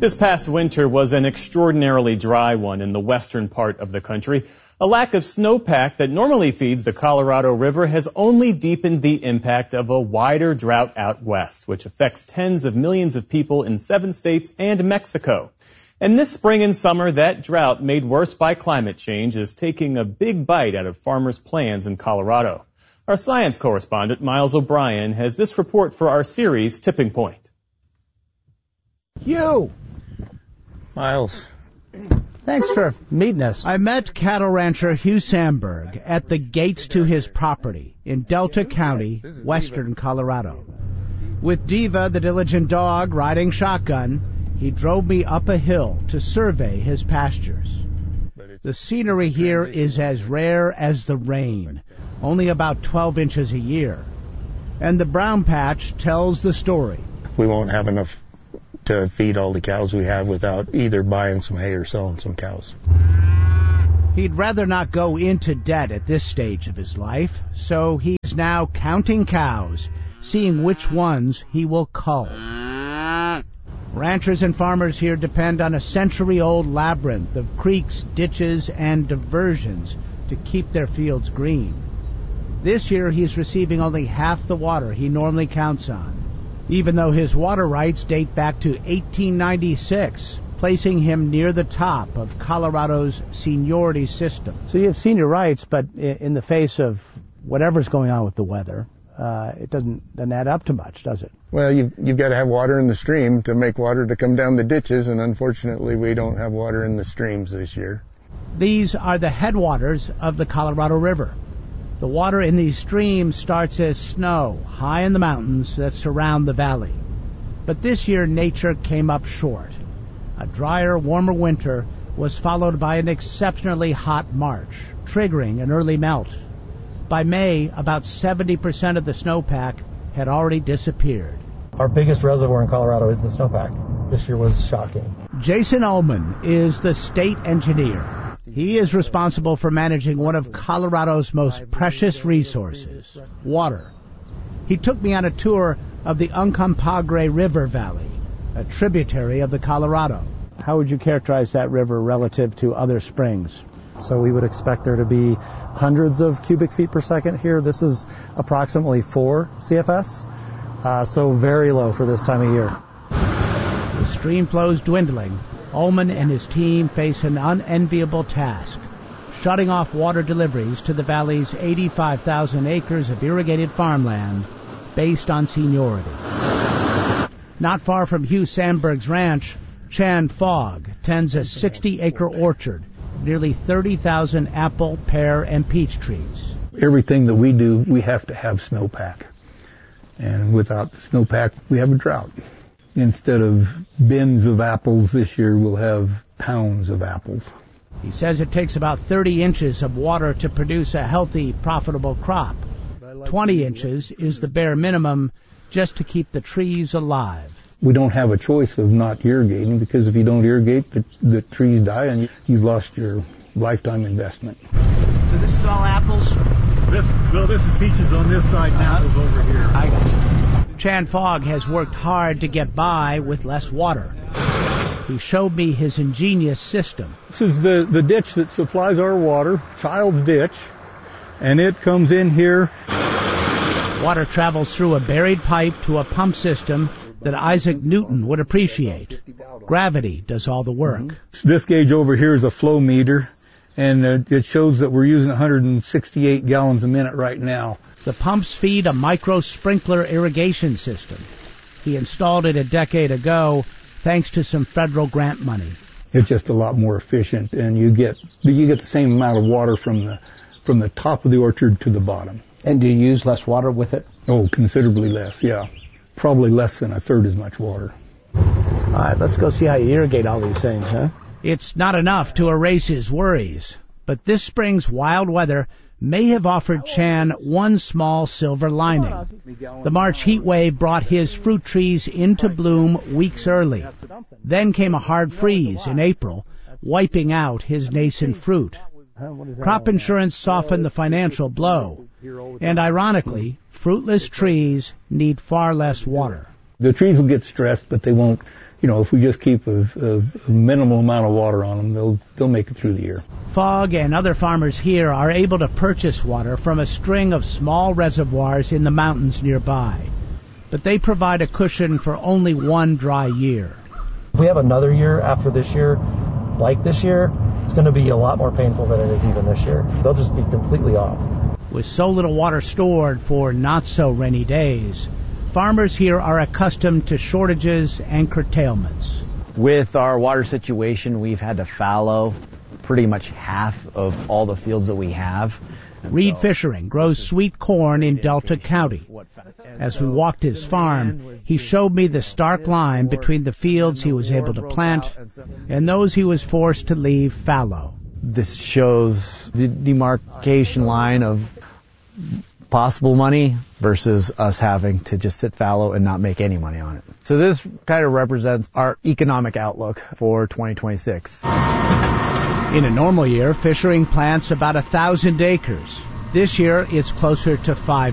This past winter was an extraordinarily dry one in the western part of the country. A lack of snowpack that normally feeds the Colorado River has only deepened the impact of a wider drought out west, which affects tens of millions of people in 7 states and Mexico. And this spring and summer, that drought, made worse by climate change, is taking a big bite out of farmers' plans in Colorado. Our science correspondent, Miles O'Brien, has this report for our series, Tipping Point. Miles, thanks for meeting us. I met cattle rancher Hugh Sandberg at the gates to his property in Delta County, western Colorado. With Diva, the diligent dog, riding shotgun, he drove me up a hill to survey his pastures. The scenery here is as rare as the rain, only about 12 inches a year. And the brown patch tells the story. We won't have enough to feed all the cows we have without either buying some hay or selling some cows. He'd rather not go into debt at this stage of his life, so he's now counting cows, seeing which ones he will cull. Ranchers and farmers here depend on a century-old labyrinth of creeks, ditches, and diversions to keep their fields green. This year he's receiving only half the water he normally counts on, even though his water rights date back to 1896, placing him near the top of Colorado's seniority system. So you have senior rights, but in the face of whatever's going on with the weather, it doesn't add up to much, does it? Well, you've got to have water in the stream to make water to come down the ditches, and unfortunately we don't have water in the streams this year. These are the headwaters of the Colorado River. The water in these streams starts as snow high in the mountains that surround the valley. But this year nature came up short. A drier, warmer winter was followed by an exceptionally hot March, triggering an early melt. By May, about 70% of the snowpack had already disappeared. Our biggest reservoir in Colorado is the snowpack. This year was shocking. Jason Ullman is the state engineer. He is responsible for managing one of Colorado's most precious resources, water. He took me on a tour of the Uncompahgre River Valley, a tributary of the Colorado. How would you characterize that river relative to other springs? So we would expect there to be hundreds of cubic feet per second here. This is approximately 4 CFS, so very low for this time of year. The stream flow's dwindling. Ullman and his team face an unenviable task, shutting off water deliveries to the valley's 85,000 acres of irrigated farmland based on seniority. Not far from Hugh Sandberg's ranch, Chan Fogg tends a 60-acre orchard, nearly 30,000 apple, pear, and peach trees. Everything that we do, we have to have snowpack. And without snowpack, we have a drought. Instead of bins of apples this year, we'll have pounds of apples. He says it takes about 30 inches of water to produce a healthy, profitable crop. 20 inches is the bare minimum just to keep the trees alive. We don't have a choice of not irrigating, because if you don't irrigate, the trees die and you've lost your lifetime investment. So this is all apples? This is peaches on this side, and apples over here. I got you. Chan Fogg has worked hard to get by with less water. He showed me his ingenious system. This is the ditch that supplies our water, Child's Ditch, and it comes in here. Water travels through a buried pipe to a pump system that Isaac Newton would appreciate. Gravity does all the work. This gauge over here is a flow meter, and it shows that we're using 168 gallons a minute right now. The pumps feed a micro-sprinkler irrigation system. He installed it a decade ago thanks to some federal grant money. It's just a lot more efficient, and you get the same amount of water from the top of the orchard to the bottom. And do you use less water with it? Oh, considerably less, yeah. Probably less than a third as much water. All right, let's go see how you irrigate all these things, huh? It's not enough to erase his worries, but this spring's wild weather may have offered Chan one small silver lining. The March heat wave brought his fruit trees into bloom weeks early. Then came a hard freeze in April, wiping out his nascent fruit. Crop insurance softened the financial blow, and ironically, fruitless trees need far less water. The trees will get stressed, but they won't if we just keep a minimal amount of water on them, they'll make it through the year. Fogg and other farmers here are able to purchase water from a string of small reservoirs in the mountains nearby. But they provide a cushion for only one dry year. If we have another year after this year, like this year, it's going to be a lot more painful than it is even this year. They'll just be completely off. With so little water stored for not-so-rainy days, farmers here are accustomed to shortages and curtailments. With our water situation, we've had to fallow pretty much half of all the fields that we have. Reed Fishering grows sweet corn in Delta County. As we walked his farm, he showed me the stark line between the fields he was able to plant and those he was forced to leave fallow. This shows the demarcation line of possible money versus us having to just sit fallow and not make any money on it. So this kind of represents our economic outlook for 2026. In a normal year, Fishering plants about 1,000 acres. This year, it's closer to 5